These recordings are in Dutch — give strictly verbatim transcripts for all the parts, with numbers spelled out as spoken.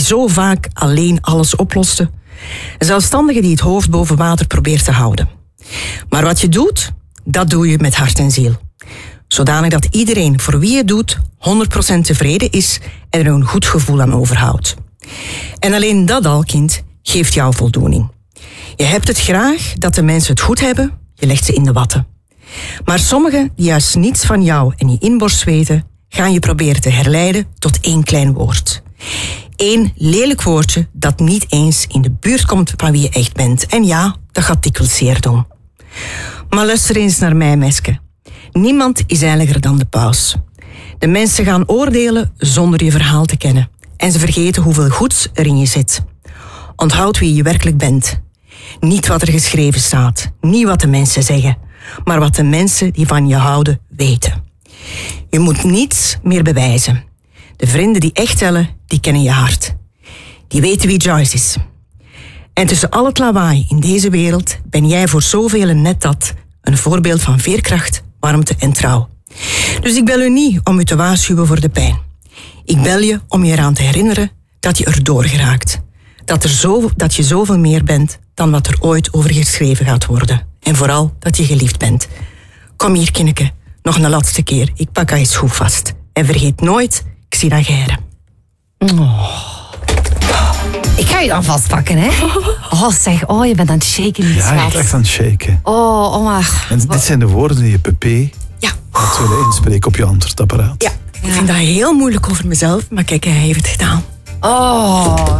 die zo vaak alleen alles oploste. Een zelfstandige die het hoofd boven water probeert te houden. Maar wat je doet, dat doe je met hart en ziel. Zodanig dat iedereen voor wie je het doet honderd procent tevreden is en er een goed gevoel aan overhoudt. En alleen dat al, kind, geeft jou voldoening. Je hebt het graag dat de mensen het goed hebben, je legt ze in de watten. Maar sommigen die juist niets van jou en je inborst weten, gaan je proberen te herleiden tot één klein woord. Eén lelijk woordje dat niet eens in de buurt komt van wie je echt bent. En ja, dat gaat dikwijls zeer doen. Maar luister eens naar mij, meisje. Niemand is heiliger dan de paus. De mensen gaan oordelen zonder je verhaal te kennen. En ze vergeten hoeveel goeds er in je zit. Onthoud wie je werkelijk bent. Niet wat er geschreven staat, niet wat de mensen zeggen, maar wat de mensen die van je houden weten. Je moet niets meer bewijzen. De vrienden die echt tellen, die kennen je hart. Die weten wie Joyce is. En tussen al het lawaai in deze wereld ben jij voor zoveel net dat, een voorbeeld van veerkracht, warmte en trouw. Dus ik bel u niet om u te waarschuwen voor de pijn. Ik bel je om je eraan te herinneren dat je erdoor geraakt. Dat, er zo, dat je zoveel meer bent dan wat er ooit over geschreven gaat worden. En vooral dat je geliefd bent. Kom hier, kindje, nog een laatste keer. Ik pak je schoen vast. En vergeet nooit, ik zie dat geren. Oh. Ik ga je dan vastpakken, hè? Oh, zeg, oh, je bent aan het shaken, niet Ja, je schat. bent echt aan het shaken. Oh, oh maar. En dit zijn de woorden die je Pepe Ja. gaat willen inspreken op je antwoordapparaat. Ja, ik vind dat heel moeilijk over mezelf, maar kijk, hij heeft het gedaan. Oh,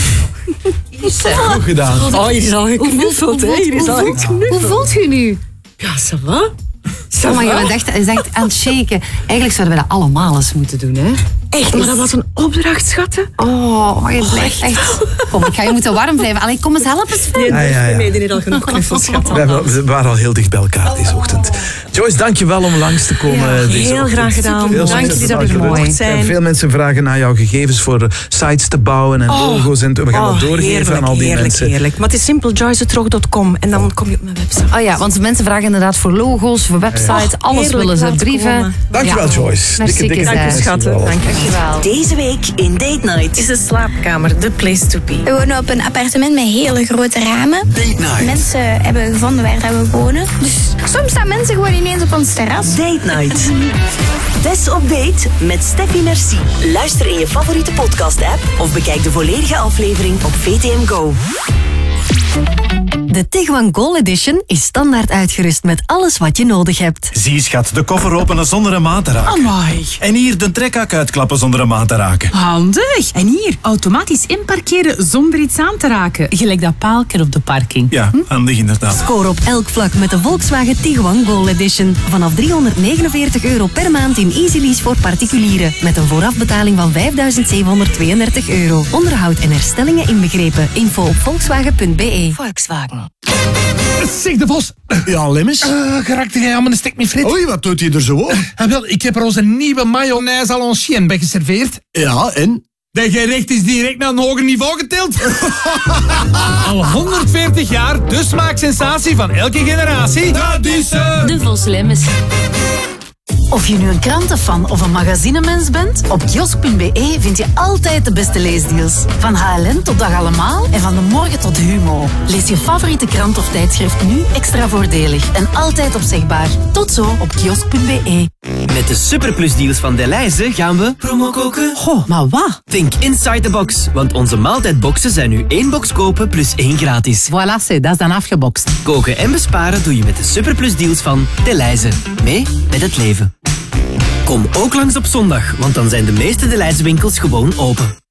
Goed gedaan. Oh, hier is al geknuffeld, hè? Hier is al geknuffeld. hoe voelt je nu? Ja, ça va? Ça Oh, maar je va? bent echt, je bent echt aan het shaken. Eigenlijk zouden we dat allemaal eens moeten doen, hè? Echt, maar dat was een opdracht, schatten. Oh, maar je blijft echt... Kom, ik ga je moeten warm blijven. Allee, kom eens, help eens. Nee, Ah, ja, ja. nee, die heeft al genoeg knuffels, schatten. We, hebben- we waren al heel dicht bij elkaar deze ochtend. Joyce, dank je wel om langs te komen Ja, deze heel ochtend. graag gedaan. Veel Dank succes jullie dat met we er alles. mocht zijn. En veel mensen vragen naar jouw gegevens voor eh, sites te bouwen en logo's. En we gaan Oh, dat doorgeven heerlijk, aan al die heerlijk, mensen. heerlijk. Maar het is simpel, joyce trog punt com en dan kom je op mijn website. Oh ja, want mensen vragen inderdaad voor logo's, voor websites, alles heerlijk, willen ze, laat brieven. komen. Dankjewel, Ja. Joyce. Merci, Dikke, dikke, Dank Dank je, je, dankjewel. schatten. Dank je. Dankjewel. Deze week in Date Night is de slaapkamer the place to be. We wonen op een appartement met hele grote ramen. Date night. Mensen hebben gevonden waar dat we wonen. Dus soms staan mensen gewoon ineens op ons terras. Date Night. Tess op date met Steffi Merci. Luister in je favoriete podcast-app of bekijk de volledige aflevering op V T M Go. De Tiguan Gold Edition is standaard uitgerust met alles wat je nodig hebt. Zie, schat, de koffer openen zonder een maat te raken. Amai. En hier de trekhak uitklappen zonder een maat te raken. Handig. En hier, automatisch inparkeren zonder iets aan te raken. Gelijk dat paalker op de parking. Ja, handig inderdaad. Score op elk vlak met de Volkswagen Tiguan Gold Edition. Vanaf driehonderdnegenenveertig euro per maand in easy lease voor particulieren. Met een voorafbetaling van vijfduizend zevenhonderdtweeëndertig euro. Onderhoud en herstellingen inbegrepen. Info op volkswagen punt b e. Volkswagen. Zeg de Vos. Ja, Lemmens? Uh, geraakte jij aan mijn stek met frit? Oei, wat doet hij er zo op? Ah, wel, ik heb er onze nieuwe mayonaise à l'ancienne bij geserveerd. Ja, en? Dat gerecht is direct naar een hoger niveau getild. Al honderdveertig jaar, de smaaksensatie van elke generatie. Dat is ze. De Vos Lemmes. Of je nu een krantenfan of een magazinemens bent, op kiosk punt b e vind je altijd de beste leesdeals. Van H L N tot Dag Allemaal en van de morgen tot Humo. Lees je favoriete krant of tijdschrift nu extra voordelig en altijd opzegbaar. Tot zo op kiosk punt b e. Met de superplusdeals van Delhaize gaan we promo koken. Goh, maar wat? Think inside the box, want onze maaltijdboxen zijn nu één box kopen plus één gratis. Voilà, dat is dan afgebokst. Koken en besparen doe je met de superplusdeals van Delhaize. Mee met het leven. Kom ook langs op zondag, want dan zijn de meeste Delhaize winkels gewoon open.